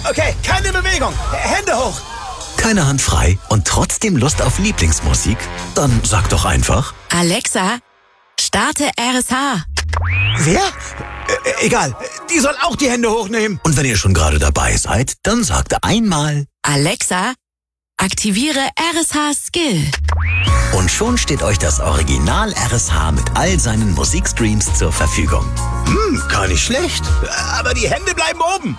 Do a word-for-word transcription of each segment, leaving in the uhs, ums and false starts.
Okay, keine Bewegung. Hände hoch. Keine Hand frei und trotzdem Lust auf Lieblingsmusik? Dann sag doch einfach: Alexa, starte R S H. Wer? Äh, egal, die soll auch die Hände hochnehmen. Und wenn ihr schon gerade dabei seid, dann sagt einmal: Alexa, aktiviere R S H Skill. Und schon steht euch das Original R S H mit all seinen Musikstreams zur Verfügung. Hm, gar nicht schlecht. Aber die Hände bleiben oben.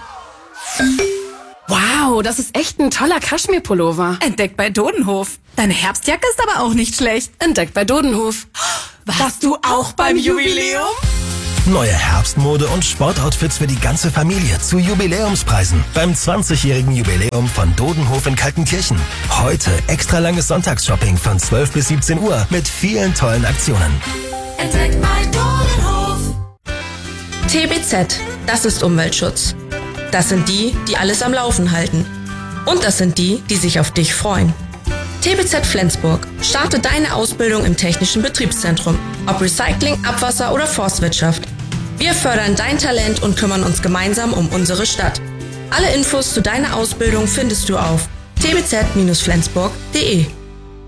Wow, das ist echt ein toller Kaschmir-Pullover. Entdeckt bei Dodenhof. Deine Herbstjacke ist aber auch nicht schlecht. Entdeckt bei Dodenhof. Warst du auch beim Jubiläum? Neue Herbstmode und Sportoutfits für die ganze Familie zu Jubiläumspreisen beim zwanzigjährigen Jubiläum von Dodenhof in Kaltenkirchen. Heute extra langes Sonntagsshopping von zwölf bis siebzehn Uhr mit vielen tollen Aktionen. Entdeckt bei Dodenhof. T B Z, das ist Umweltschutz. Das sind die, die alles am Laufen halten. Und das sind die, die sich auf dich freuen. T B Z Flensburg. Starte deine Ausbildung im Technischen Betriebszentrum. Ob Recycling, Abwasser oder Forstwirtschaft. Wir fördern dein Talent und kümmern uns gemeinsam um unsere Stadt. Alle Infos zu deiner Ausbildung findest du auf t b z Bindestrich flensburg punkt d e.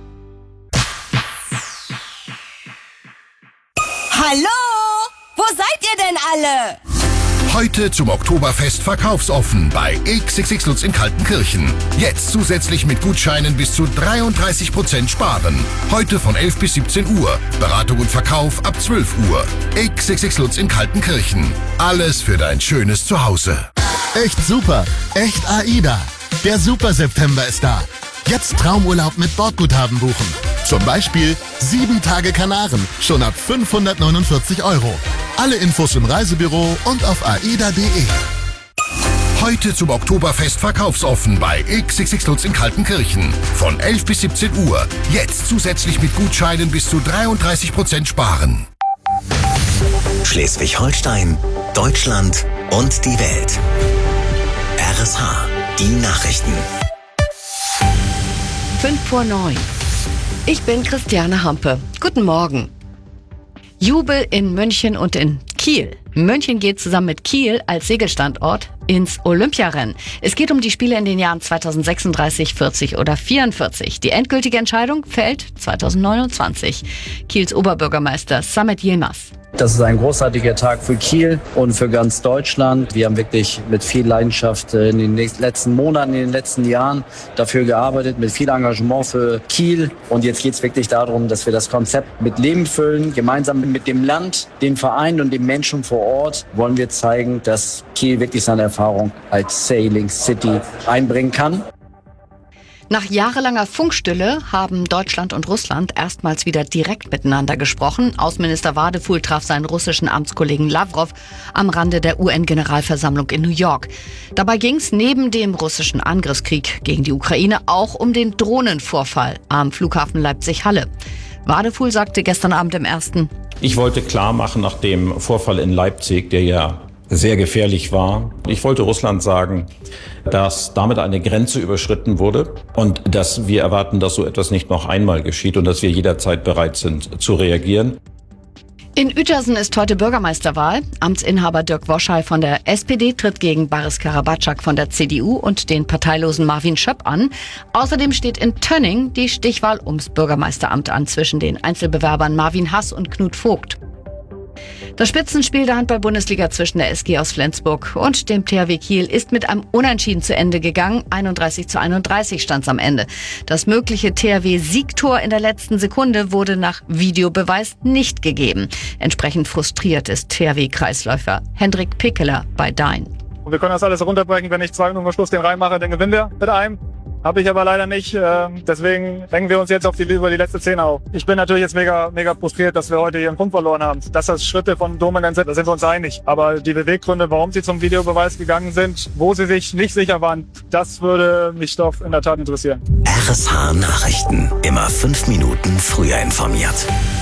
Hallo? Wo seid ihr denn alle? Heute zum Oktoberfest verkaufsoffen bei X X X Lutz in Kaltenkirchen. Jetzt zusätzlich mit Gutscheinen bis zu dreiunddreißig Prozent sparen. Heute von elf bis siebzehn Uhr. Beratung und Verkauf ab zwölf Uhr. X X X Lutz in Kaltenkirchen. Alles für dein schönes Zuhause. Echt super. Echt AIDA. Der Super September ist da. Jetzt Traumurlaub mit Bordguthaben buchen. Zum Beispiel sieben Tage Kanaren, schon ab fünfhundertneunundvierzig Euro. Alle Infos im Reisebüro und auf aida punkt de. Heute zum Oktoberfest verkaufsoffen bei X X X Lutz in Kaltenkirchen. Von elf bis siebzehn Uhr. Jetzt zusätzlich mit Gutscheinen bis zu dreiunddreißig Prozent sparen. Schleswig-Holstein, Deutschland und die Welt. R S H, die Nachrichten. Fünf vor neun. Ich bin Christiane Hampe. Guten Morgen. Jubel in München und in Kiel. München geht zusammen mit Kiel als Segelstandort ins Olympiarennen. Es geht um die Spiele in den Jahren zweitausendsechsunddreißig, vierzig oder vierundvierzig. Die endgültige Entscheidung fällt zweitausendneunundzwanzig. Kiels Oberbürgermeister Samet Yilmaz. Das ist ein großartiger Tag für Kiel und für ganz Deutschland. Wir haben wirklich mit viel Leidenschaft in den letzten Monaten, in den letzten Jahren dafür gearbeitet, mit viel Engagement für Kiel. Und jetzt geht es wirklich darum, dass wir das Konzept mit Leben füllen. Gemeinsam mit dem Land, dem Verein und den Menschen vor Ort wollen wir zeigen, dass Kiel wirklich seine Erfahrung als Sailing City einbringen kann. Nach jahrelanger Funkstille haben Deutschland und Russland erstmals wieder direkt miteinander gesprochen. Außenminister Wadefuhl traf seinen russischen Amtskollegen Lavrov am Rande der U N-Generalversammlung in New York. Dabei ging es neben dem russischen Angriffskrieg gegen die Ukraine auch um den Drohnenvorfall am Flughafen Leipzig-Halle. Wadefuhl sagte gestern Abend im Ersten: Ich wollte klar machen, nach dem Vorfall in Leipzig, der ja sehr gefährlich war. Ich wollte Russland sagen, dass damit eine Grenze überschritten wurde und dass wir erwarten, dass so etwas nicht noch einmal geschieht und dass wir jederzeit bereit sind zu reagieren. In Uetersen ist heute Bürgermeisterwahl. Amtsinhaber Dirk Woschall von der S P D tritt gegen Baris Karabatschak von der C D U und den parteilosen Marvin Schöpp an. Außerdem steht in Tönning die Stichwahl ums Bürgermeisteramt an zwischen den Einzelbewerbern Marvin Hass und Knut Vogt. Das Spitzenspiel der Handball-Bundesliga zwischen der S G aus Flensburg und dem T H W Kiel ist mit einem Unentschieden zu Ende gegangen. einunddreißig zu einunddreißig stand's am Ende. Das mögliche T H W-Siegtor in der letzten Sekunde wurde nach Videobeweis nicht gegeben. Entsprechend frustriert ist T H W-Kreisläufer Hendrik Pickeler bei Dein. Und wir können das alles runterbrechen. Wenn ich zwei Minuten vor Schluss den reinmache, dann gewinnen wir mit einem. Habe ich aber leider nicht. Deswegen hängen wir uns jetzt auf die, über die letzte Szene auf. Ich bin natürlich jetzt mega, mega frustriert, dass wir heute hier einen Punkt verloren haben. Dass das Schritte von Dominanz sind, da sind wir uns einig. Aber die Beweggründe, warum sie zum Videobeweis gegangen sind, wo sie sich nicht sicher waren, das würde mich doch in der Tat interessieren. R S H Nachrichten. Immer fünf Minuten früher informiert.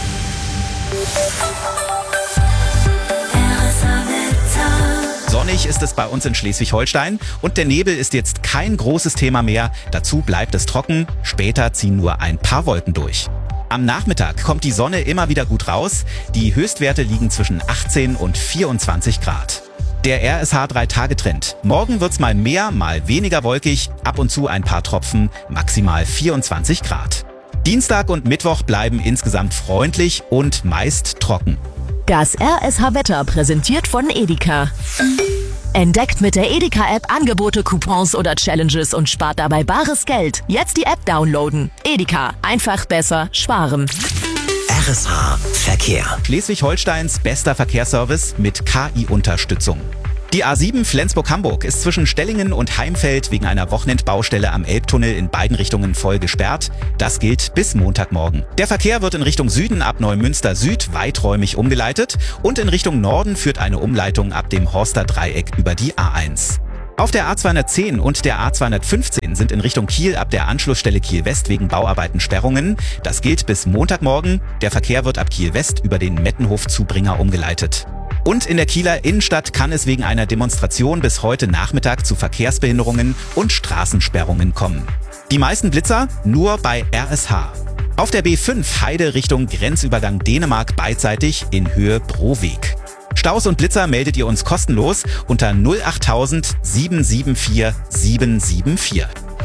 Sonnig ist es bei uns in Schleswig-Holstein und der Nebel ist jetzt kein großes Thema mehr. Dazu bleibt es trocken, später ziehen nur ein paar Wolken durch. Am Nachmittag kommt die Sonne immer wieder gut raus. Die Höchstwerte liegen zwischen achtzehn und vierundzwanzig Grad. Der R S H drei Tage Trend. Morgen wird's mal mehr, mal weniger wolkig, ab und zu ein paar Tropfen, maximal vierundzwanzig Grad. Dienstag und Mittwoch bleiben insgesamt freundlich und meist trocken. Das R S H-Wetter präsentiert von Edeka. Entdeckt mit der Edeka-App Angebote, Coupons oder Challenges und spart dabei bares Geld. Jetzt die App downloaden. Edeka. Einfach besser sparen. R S H Verkehr. Schleswig-Holsteins bester Verkehrsservice mit K I-Unterstützung. Die A sieben Flensburg-Hamburg ist zwischen Stellingen und Heimfeld wegen einer Wochenendbaustelle am Elbtunnel in beiden Richtungen voll gesperrt. Das gilt bis Montagmorgen. Der Verkehr wird in Richtung Süden ab Neumünster Süd weiträumig umgeleitet und in Richtung Norden führt eine Umleitung ab dem Horster Dreieck über die A eins. Auf der A zweihundertzehn und der A zweihundertfünfzehn sind in Richtung Kiel ab der Anschlussstelle Kiel West wegen Bauarbeiten Sperrungen. Das gilt bis Montagmorgen. Der Verkehr wird ab Kiel West über den Mettenhof-Zubringer umgeleitet. Und in der Kieler Innenstadt kann es wegen einer Demonstration bis heute Nachmittag zu Verkehrsbehinderungen und Straßensperrungen kommen. Die meisten Blitzer nur bei R S H. Auf der B fünf Heide Richtung Grenzübergang Dänemark beidseitig in Höhe Broweg. Staus und Blitzer meldet ihr uns kostenlos unter null achttausend sieben sieben vier sieben sieben vier.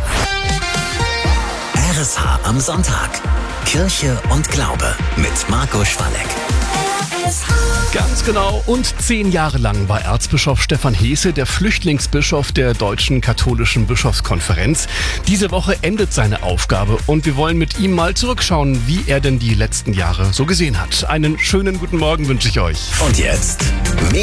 R S H am Sonntag. Kirche und Glaube mit Marco Schwalleck. Ganz genau, und zehn Jahre lang war Erzbischof Stefan Heese der Flüchtlingsbischof der Deutschen Katholischen Bischofskonferenz. Diese Woche endet seine Aufgabe und wir wollen mit ihm mal zurückschauen, wie er denn die letzten Jahre so gesehen hat. Einen schönen guten Morgen wünsche ich euch. Und jetzt